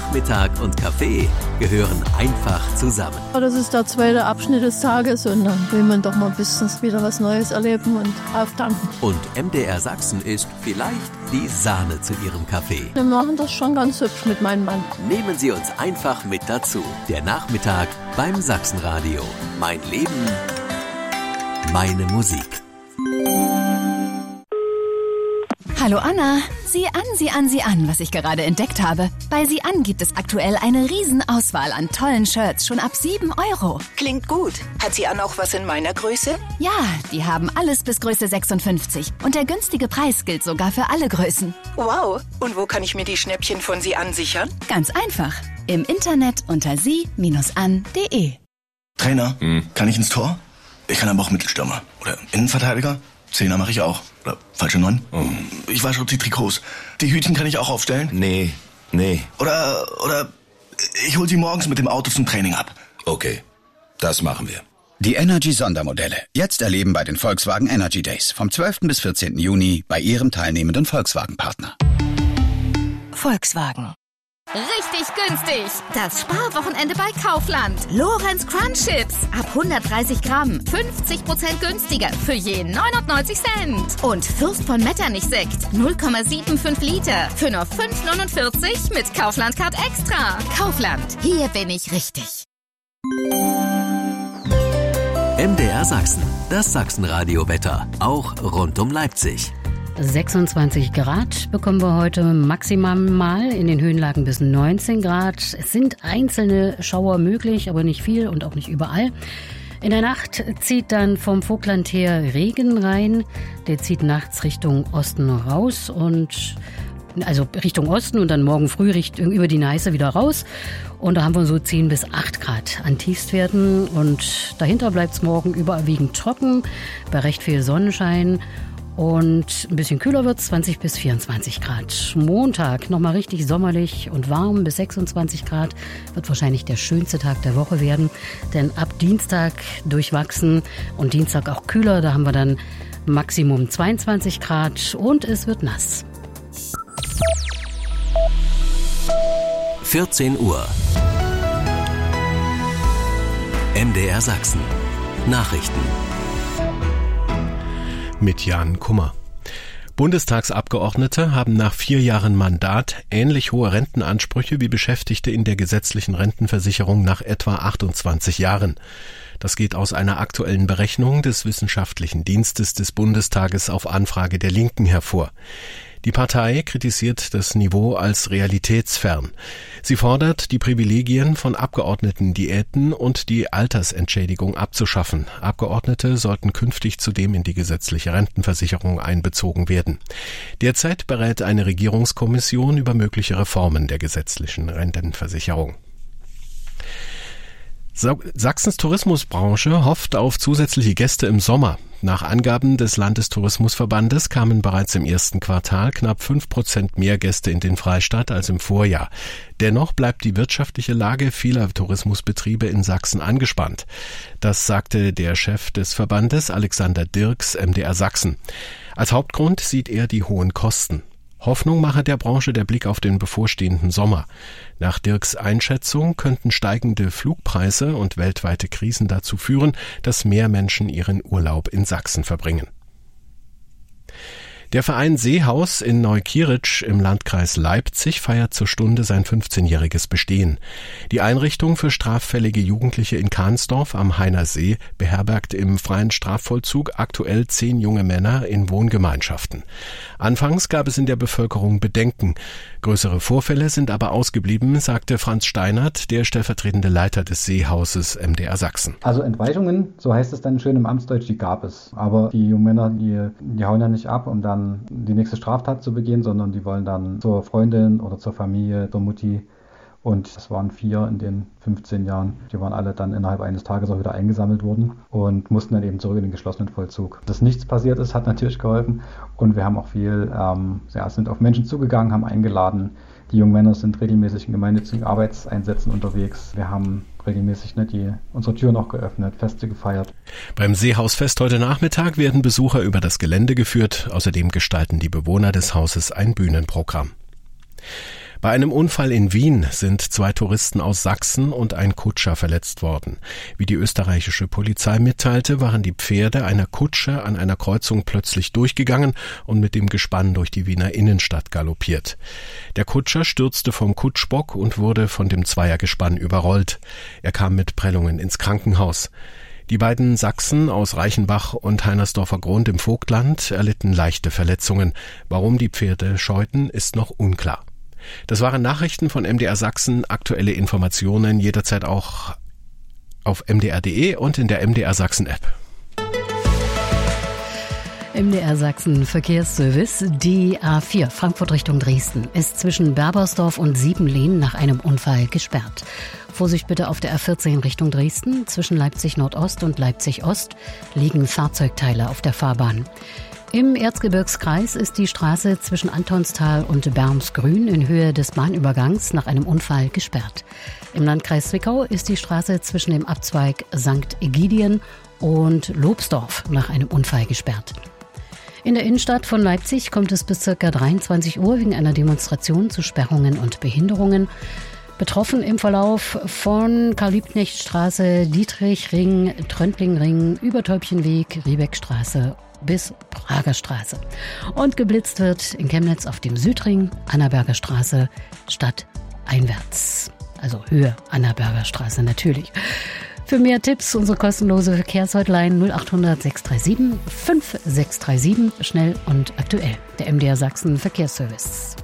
Nachmittag und Kaffee gehören einfach zusammen. Das ist der zweite Abschnitt des Tages und dann will man doch mal ein bisschen wieder was Neues erleben und auftanken. Und MDR Sachsen ist vielleicht die Sahne zu Ihrem Kaffee. Wir machen das schon ganz hübsch mit meinem Mann. Nehmen Sie uns einfach mit dazu. Der Nachmittag beim Sachsenradio. Mein Leben, meine Musik. Hallo Anna, sieh an, was ich gerade entdeckt habe. Bei Sieh an gibt es aktuell eine Riesenauswahl an tollen Shirts, schon ab 7 €. Klingt gut. Hat Sieh an auch was in meiner Größe? Ja, die haben alles bis Größe 56 und der günstige Preis gilt sogar für alle Größen. Wow, und wo kann ich mir die Schnäppchen von Sieh an sichern? Ganz einfach, im Internet unter sie-an.de. Trainer, kann ich ins Tor? Ich kann aber auch Mittelstürmer oder Innenverteidiger. Zehner mache ich auch. Oder falsche 9. Ich wasche die Trikots. Die Hütchen kann ich auch aufstellen? Nee. Oder ich hol sie morgens mit dem Auto zum Training ab. Okay, das machen wir. Die Energy-Sondermodelle. Jetzt erleben bei den Volkswagen Energy Days. Vom 12. bis 14. Juni bei Ihrem teilnehmenden Volkswagen-Partner. Volkswagen. Richtig günstig. Das Sparwochenende bei Kaufland. Lorenz Crunch Chips. Ab 130 Gramm. 50% günstiger. Für je 99 Cent. Und Fürst von Metternich Sekt. 0,75 Liter. Für nur 5,49 mit Kaufland Card Extra. Kaufland. Hier bin ich richtig. MDR Sachsen. Das Sachsenradio-Wetter. Auch rund um Leipzig. 26 Grad bekommen wir heute maximal, in den Höhenlagen bis 19 Grad. Es sind einzelne Schauer möglich, aber nicht viel und auch nicht überall. In der Nacht zieht dann vom Vogtland her Regen rein. Der zieht nachts Richtung Osten raus also Richtung Osten und dann morgen früh über die Neiße wieder raus. Und da haben wir so 10 bis 8 Grad an Tiefstwerten. Und dahinter bleibt es morgen überwiegend trocken, bei recht viel Sonnenschein. Und ein bisschen kühler wird es, 20 bis 24 Grad. Montag nochmal richtig sommerlich und warm bis 26 Grad. Wird wahrscheinlich der schönste Tag der Woche werden. Denn ab Dienstag durchwachsen und Dienstag auch kühler. Da haben wir dann Maximum 22 Grad und es wird nass. 14 Uhr. MDR Sachsen. Nachrichten. Mit Jan Kummer. Bundestagsabgeordnete haben nach 4 Jahren Mandat ähnlich hohe Rentenansprüche wie Beschäftigte in der gesetzlichen Rentenversicherung nach etwa 28 Jahren. Das geht aus einer aktuellen Berechnung des Wissenschaftlichen Dienstes des Bundestages auf Anfrage der Linken hervor. Die Partei kritisiert das Niveau als realitätsfern. Sie fordert, die Privilegien von Abgeordnetendiäten und die Altersentschädigung abzuschaffen. Abgeordnete sollten künftig zudem in die gesetzliche Rentenversicherung einbezogen werden. Derzeit berät eine Regierungskommission über mögliche Reformen der gesetzlichen Rentenversicherung. Sachsens Tourismusbranche hofft auf zusätzliche Gäste im Sommer. Nach Angaben des Landestourismusverbandes kamen bereits im ersten Quartal knapp 5% mehr Gäste in den Freistaat als im Vorjahr. Dennoch bleibt die wirtschaftliche Lage vieler Tourismusbetriebe in Sachsen angespannt. Das sagte der Chef des Verbandes, Alexander Dirks, MDR Sachsen. Als Hauptgrund sieht er die hohen Kosten. Hoffnung mache der Branche der Blick auf den bevorstehenden Sommer. Nach Dirks Einschätzung könnten steigende Flugpreise und weltweite Krisen dazu führen, dass mehr Menschen ihren Urlaub in Sachsen verbringen. Der Verein Seehaus in Neukirch im Landkreis Leipzig feiert zur Stunde sein 15-jähriges Bestehen. Die Einrichtung für straffällige Jugendliche in Kahnsdorf am Hainer See beherbergt im freien Strafvollzug aktuell 10 junge Männer in Wohngemeinschaften. Anfangs gab es in der Bevölkerung Bedenken. Größere Vorfälle sind aber ausgeblieben, sagte Franz Steinert, der stellvertretende Leiter des Seehauses MDR Sachsen. Also Entweisungen, so heißt es dann schön im Amtsdeutsch, die gab es. Aber die jungen Männer, die hauen ja nicht ab, um dann die nächste Straftat zu begehen, sondern die wollen dann zur Freundin oder zur Familie, zur Mutti. Und es waren 4 in den 15 Jahren. Die waren alle dann innerhalb eines Tages auch wieder eingesammelt worden und mussten dann eben zurück in den geschlossenen Vollzug. Dass nichts passiert ist, hat natürlich geholfen. Und wir haben auch sind auf Menschen zugegangen, haben eingeladen. Die jungen Männer sind regelmäßig in gemeinnützigen Arbeitseinsätzen unterwegs. Wir haben regelmäßig unsere Türen auch geöffnet, Feste gefeiert. Beim Seehausfest heute Nachmittag werden Besucher über das Gelände geführt. Außerdem gestalten die Bewohner des Hauses ein Bühnenprogramm. Bei einem Unfall in Wien sind 2 Touristen aus Sachsen und ein Kutscher verletzt worden. Wie die österreichische Polizei mitteilte, waren die Pferde einer Kutsche an einer Kreuzung plötzlich durchgegangen und mit dem Gespann durch die Wiener Innenstadt galoppiert. Der Kutscher stürzte vom Kutschbock und wurde von dem Zweiergespann überrollt. Er kam mit Prellungen ins Krankenhaus. Die beiden Sachsen aus Reichenbach und Heinersdorfer Grund im Vogtland erlitten leichte Verletzungen. Warum die Pferde scheuten, ist noch unklar. Das waren Nachrichten von MDR Sachsen. Aktuelle Informationen jederzeit auch auf mdr.de und in der MDR Sachsen App. MDR Sachsen Verkehrsservice. Die A4 Frankfurt Richtung Dresden ist zwischen Berbersdorf und Siebenlehn nach einem Unfall gesperrt. Vorsicht bitte auf der A14 Richtung Dresden. Zwischen Leipzig Nordost und Leipzig Ost liegen Fahrzeugteile auf der Fahrbahn. Im Erzgebirgskreis ist die Straße zwischen Antonstal und Bermsgrün in Höhe des Bahnübergangs nach einem Unfall gesperrt. Im Landkreis Zwickau ist die Straße zwischen dem Abzweig St. Egidien und Lobsdorf nach einem Unfall gesperrt. In der Innenstadt von Leipzig kommt es bis ca. 23 Uhr wegen einer Demonstration zu Sperrungen und Behinderungen. Betroffen im Verlauf von Karl-Liebknecht-Straße, Dietrichring, Tröntlingring, Übertäubchenweg, Riebeckstraße bis Prager Straße. Und geblitzt wird in Chemnitz auf dem Südring, Annaberger Straße, stadteinwärts. Also Höhe Annaberger Straße natürlich. Für mehr Tipps unsere kostenlose Verkehrshotline 0800 637 5637, schnell und aktuell. Der MDR Sachsen Verkehrsservice.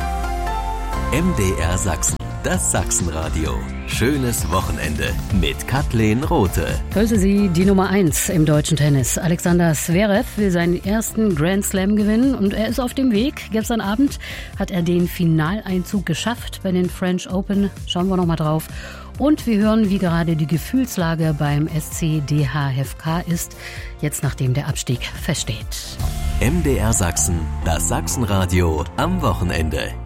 MDR Sachsen, das Sachsenradio. Schönes Wochenende mit Kathleen Rothe. Grüße Sie, die Nummer 1 im deutschen Tennis. Alexander Zverev will seinen ersten Grand Slam gewinnen und er ist auf dem Weg. Gestern Abend hat er den Finaleinzug geschafft bei den French Open. Schauen wir nochmal drauf. Und wir hören, wie gerade die Gefühlslage beim SC DHFK ist, jetzt nachdem der Abstieg feststeht. MDR Sachsen, das Sachsenradio am Wochenende.